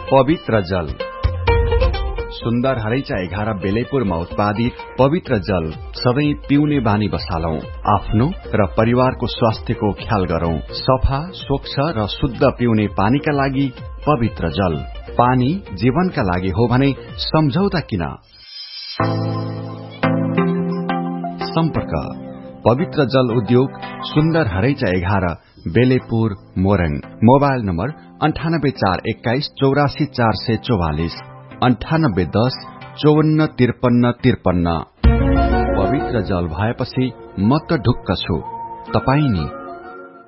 पवित्र जल। सुन्दर हरैचा 11 बेलेपुरमा उत्पादित पवित्र जल सधैं पिउने बानी बसालौं। आफ्नो र परिवारको स्वास्थ्यको ख्याल गरौं। सफा, स्वच्छ र शुद्ध पिउने पानीका लागि पवित्र जल। पानी जीवनका लागि हो भने सम्झौता किन? सम्पर्क पवित्र जल उद्योग, सुन्दर हरैचा 11 बेलेपुर मोरङ। Mobile number 9841 84 444 9810 54 53 53। पवित्र जल भएपछि म त ढुक्क छु, तपाई नि?